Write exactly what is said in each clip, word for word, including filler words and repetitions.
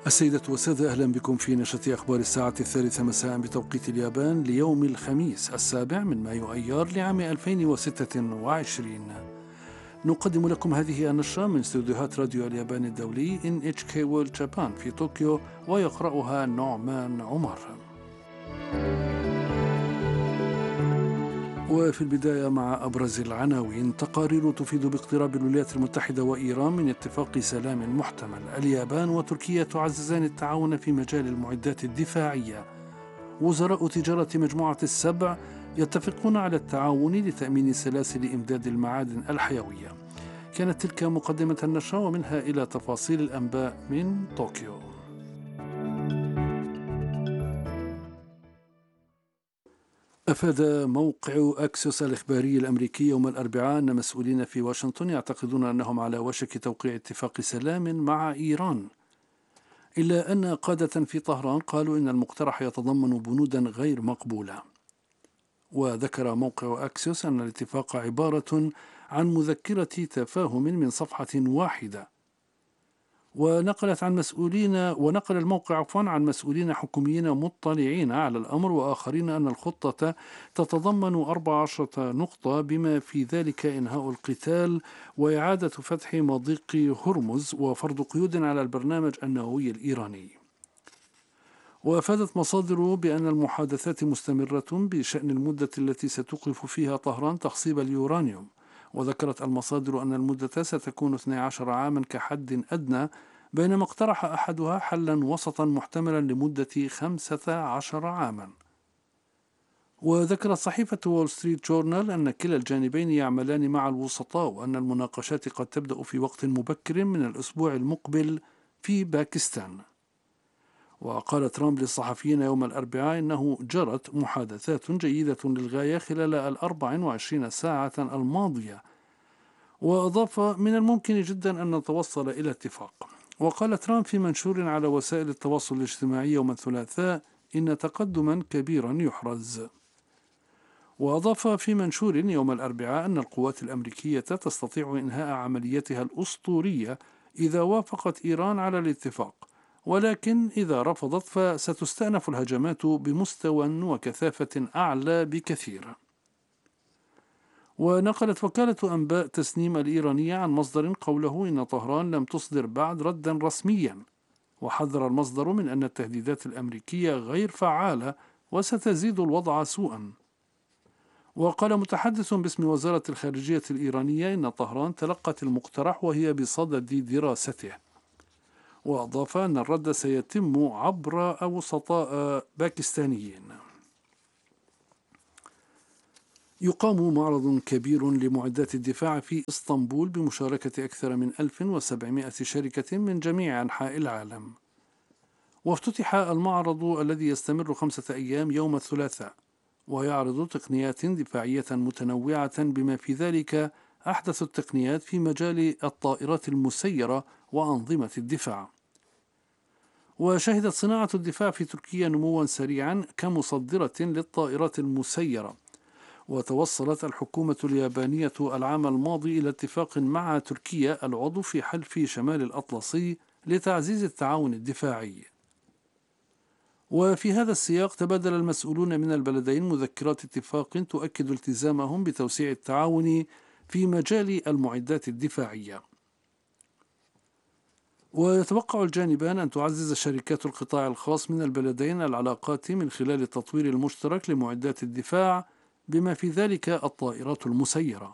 السيدة والسادة، أهلا بكم في نشرة أخبار الساعة الثالثة مساء بتوقيت اليابان ليوم الخميس السابع من مايو أيار لعام ألفين وستة وعشرين. نقدم لكم هذه النشرة من استوديوهات راديو اليابان الدولي إن إتش كي World Japan في طوكيو، ويقرأها نعمان عمر. وفي البداية مع أبرز العناوين. تقارير تفيد باقتراب الولايات المتحدة وإيران من اتفاق سلام محتمل. اليابان وتركيا تعززان التعاون في مجال المعدات الدفاعية. وزراء تجارة مجموعة السبع يتفقون على التعاون لتأمين سلاسل إمداد المعادن الحيوية. كانت تلك مقدمة النشرة، ومنها إلى تفاصيل الأنباء من طوكيو. أفاد موقع أكسيوس الإخباري الأمريكي يوم الأربعاء أن مسؤولين في واشنطن يعتقدون أنهم على وشك توقيع اتفاق سلام مع إيران، إلا أن قادة في طهران قالوا إن المقترح يتضمن بنودا غير مقبولة. وذكر موقع أكسيوس أن الاتفاق عبارة عن مذكرة تفاهم من صفحة واحدة. ونقلت عن مسؤولين ونقل الموقع عفوا عن مسؤولين حكوميين مطلعين على الأمر وآخرين أن الخطة تتضمن أربع عشرة نقطة، بما في ذلك إنهاء القتال وإعادة فتح مضيق هرمز وفرض قيود على البرنامج النووي الإيراني. وأفادت مصادر بأن المحادثات مستمرة بشأن المدة التي ستوقف فيها طهران تخصيب اليورانيوم. وذكرت المصادر أن المدة ستكون اثني عشر عاما كحد أدنى، بينما اقترح أحدها حلا وسطا محتملا لمدة خمسة عشر عاما. وذكرت صحيفة وول ستريت جورنال أن كلا الجانبين يعملان مع الوسطاء، وأن المناقشات قد تبدأ في وقت مبكر من الأسبوع المقبل في باكستان. وقال ترامب للصحفيين يوم الأربعاء إنه جرت محادثات جيدة للغاية خلال الأربع وعشرين ساعة الماضية، وأضاف: من الممكن جدا أن نتوصل إلى اتفاق. وقال ترامب في منشور على وسائل التواصل الاجتماعي يوم الثلاثاء إن تقدما كبيرا يحرز. وأضاف في منشور يوم الأربعاء أن القوات الأمريكية تستطيع إنهاء عمليتها الأسطورية إذا وافقت إيران على الاتفاق، ولكن إذا رفضت فستستأنف الهجمات بمستوى وكثافة أعلى بكثير. ونقلت وكالة أنباء تسنيم الإيرانية عن مصدر قوله إن طهران لم تصدر بعد ردا رسميا، وحذر المصدر من أن التهديدات الأمريكية غير فعالة وستزيد الوضع سوءا. وقال متحدث باسم وزارة الخارجية الإيرانية إن طهران تلقت المقترح وهي بصدد دراسته. وأضاف أن الرد سيتم عبر وسطاء باكستانيين. يقام معرض كبير لمعدات الدفاع في إسطنبول بمشاركة أكثر من ألف وسبعمائة شركة من جميع أنحاء العالم. وافتتح المعرض الذي يستمر خمسة أيام يوم الثلاثاء، ويعرض تقنيات دفاعية متنوعة بما في ذلك أحدث التقنيات في مجال الطائرات المسيرة وأنظمة الدفاع. وشهدت صناعة الدفاع في تركيا نموا سريعا كمصدرة للطائرات المسيرة. وتوصلت الحكومة اليابانية العام الماضي إلى اتفاق مع تركيا العضو في حلف شمال الأطلسي لتعزيز التعاون الدفاعي. وفي هذا السياق تبادل المسؤولون من البلدين مذكرات اتفاق تؤكد التزامهم بتوسيع التعاون في مجال المعدات الدفاعية. ويتوقع الجانبان أن تعزز شركات القطاع الخاص من البلدين العلاقات من خلال التطوير المشترك لمعدات الدفاع بما في ذلك الطائرات المسيرة.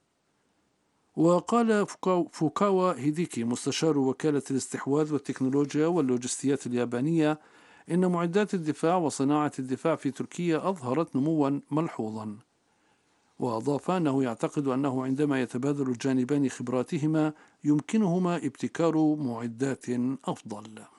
وقال فوكاوا هيديكي مستشار وكالة الاستحواذ والتكنولوجيا واللوجستيات اليابانية إن معدات الدفاع وصناعة الدفاع في تركيا أظهرت نموا ملحوظا. وأضاف أنه يعتقد أنه عندما يتبادل الجانبان خبراتهما يمكنهما ابتكار معدات أفضل.